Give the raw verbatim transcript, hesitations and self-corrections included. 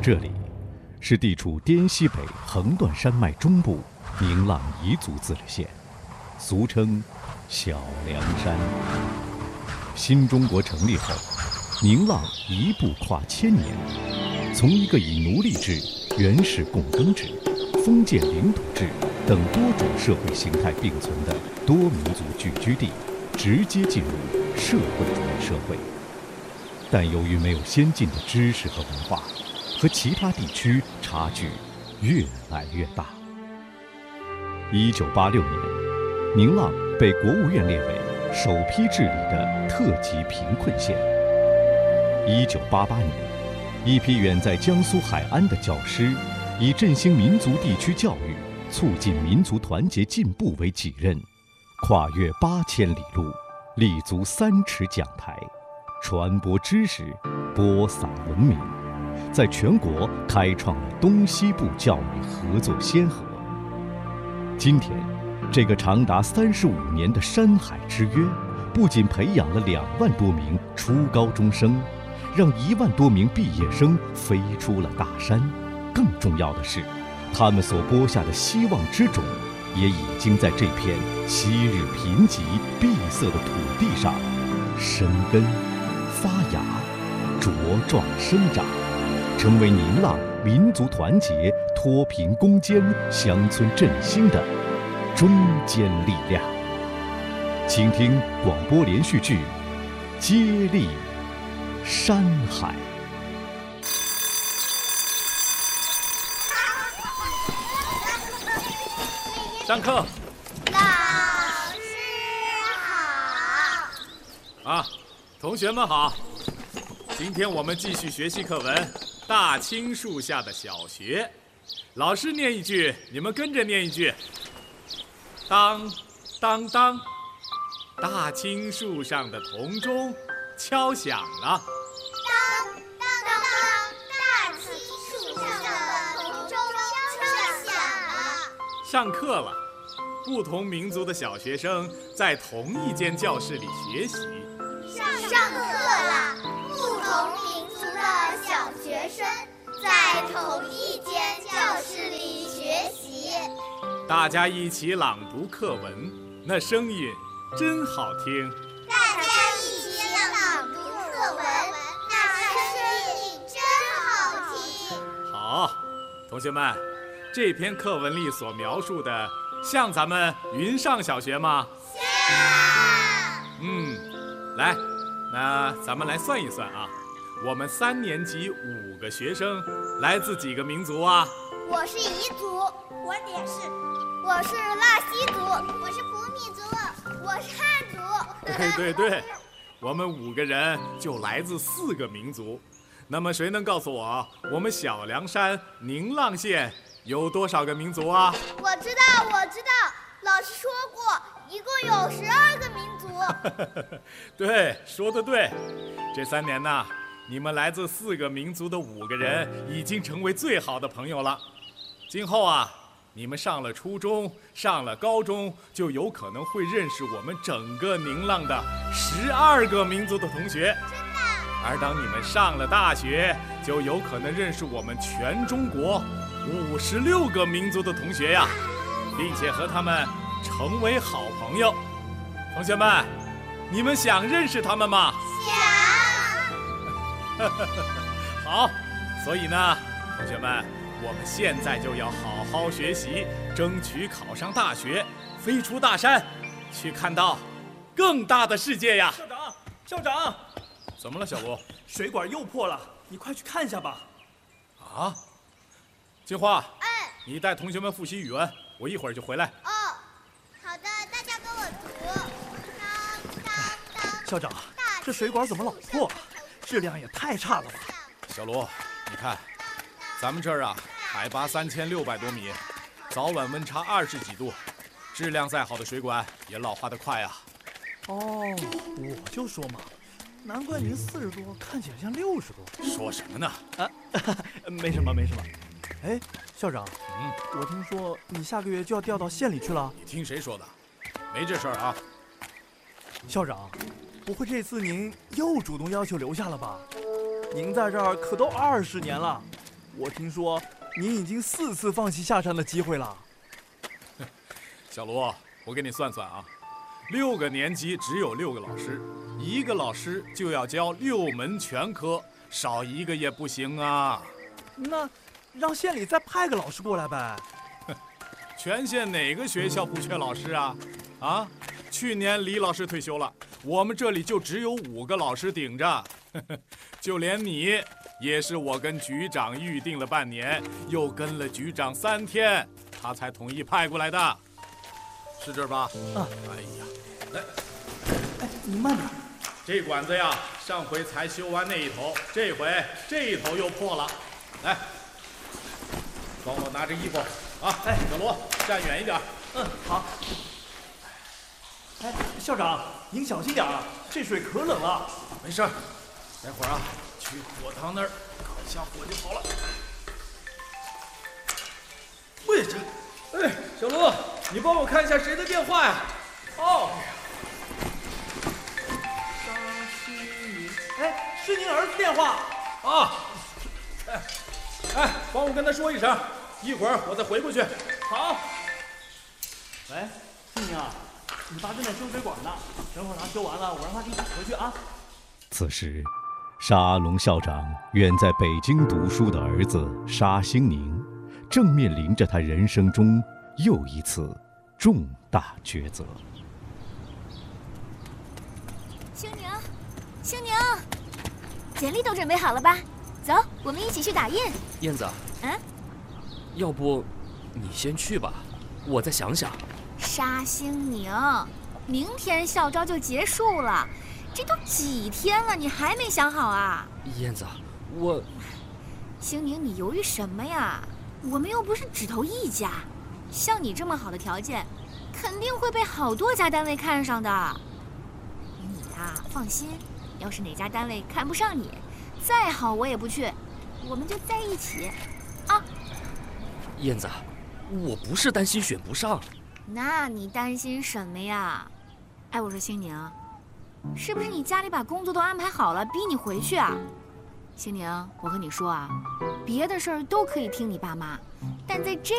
这里是地处滇西北横断山脉中部宁浪彝族自治县，俗称小凉山。新中国成立后，宁浪一步跨千年，从一个以奴隶制、原始共耕制、封建领土制等多种社会形态并存的多民族聚居地，直接进入社会主义社会。但由于没有先进的知识和文化，和其他地区差距越来越大。一九八六年，宁浪被国务院列为首批治理的特级贫困县。一九八八年，一批远在江苏海安的教师，以振兴民族地区教育、促进民族团结进步为己任，跨越八千里路，立足三尺讲台，传播知识，播撒文明，在全国开创了东西部教育合作先河。今天，这个长达三十五年的山海之约，不仅培养了两万多名初高中生，让一万多名毕业生飞出了大山，更重要的是，他们所播下的希望之种，也已经在这片昔日贫瘠闭塞的土地上生根、发芽、茁壮生长，成为宁浪民族团结、脱贫攻坚、乡村振兴的中坚力量。请听广播连续剧《接力山海》。 上课。 老师好。 啊，同学们好。今天我们继续学习课文《大青树下的小学》。老师念一句，你们跟着念一句。当当当，大青树上的铜钟敲响了。 当当当当，大青树上的铜钟敲响了。 上课了，不同民族的小学生在同一间教室里学习。 上课了，不同民族的小学生在同一间教室里学习。 大家一起朗读课文，那声音真好听。 大家一起朗读课文，那声音真好听。 好，同学们，这篇课文里所描述的，像咱们云上小学吗？ 像。 嗯，来，那咱们来算一算啊，我们三年级五个学生来自几个民族啊？ 我是彝族，我也是。我是纳西族，我是普米族，我是汉族。 对对对，我们五个人就来自四个民族。那么谁能告诉我，我们小凉山宁浪县有多少个民族啊？ 我知道，我知道，老师说过，一共有十二个民族。 对，说得对。这三年呢，你们来自四个民族的五个人已经成为最好的朋友了。今后啊，你们上了初中，上了高中，就有可能会认识我们整个宁浪的十二个民族的同学。 真的。 而当你们上了大学，就有可能认识我们全中国五十六个民族的同学呀，并且和他们成为好朋友。同学们，你们想认识他们吗？ 想。 好，所以呢，同学们，我们现在就要好好学习，争取考上大学，飞出大山，去看到更大的世界呀！ 校长，校长， 怎么了，小卢？ 水管又破了，你快去看一下吧。 啊，金花， 哎， 你带同学们复习语文，我一会儿就回来。 哦，好的，大家跟我读。当当当。 校长，这水管怎么老破啊？质量也太差了吧！ 小卢，你看，咱们这儿啊，海拔三千六百多米，早晚温差二十几度，质量再好的水管也老化得快啊。 哦，我就说嘛，难怪您四十多看起来像六十多。 说什么呢？ 啊，没什么没什么。哎，校长， 嗯， 我听说你下个月就要调到县里去了。 你听谁说的？没这事儿啊。 校长，不会这次您又主动要求留下了吧？您在这儿可都二十年了， 我听说您已经四次放弃下山的机会了。 小卢，我给你算算啊，六个年级只有六个老师，一个老师就要教六门全科，少一个也不行啊。 那让县里再派个老师过来呗。 全县哪个学校不缺老师啊？啊，去年李老师退休了，我们这里就只有五个老师顶着，就连你也是我跟局长预定了半年，又跟了局长三天，他才统一派过来的，是这吧？ 啊， 哎呀，来， 哎，你慢点。 这管子呀，上回才修完那一头，这回这一头又破了，来，帮我拿着衣服啊！哎，小罗，站远一点。 嗯，好。哎，校长，您小心点啊，这水可冷了。 没事，待会儿啊，去火塘那儿烤一下火就好了。 喂，这，哎，小卢，你帮我看一下谁的电话呀？哦。 哎，是您儿子电话。 啊。哎，哎，帮我跟他说一声，一会儿我再回过去。 好。喂，静静啊，你爸正在修水管呢，等会儿他修完了，我让他给你打回去啊。 此时，沙阿龙校长远在北京读书的儿子沙兴宁，正面临着他人生中又一次重大抉择。 兴宁，兴宁，简历都准备好了吧？走，我们一起去打印。 燕子， 嗯， 要不你先去吧，我再想想。 沙兴宁，明天校招就结束了，这都几天了，你还没想好啊？ 燕子，我…… 兴宁，你犹豫什么呀？我们又不是只投一家，像你这么好的条件，肯定会被好多家单位看上的。你呀，放心，要是哪家单位看不上你，再好我也不去，我们就在一起，啊！ 燕子，我不是担心选不上。 那你担心什么呀？哎，我说兴宁，是不是你家里把工作都安排好了，逼你回去啊？兴宁，我和你说啊，别的事儿都可以听你爸妈，但在这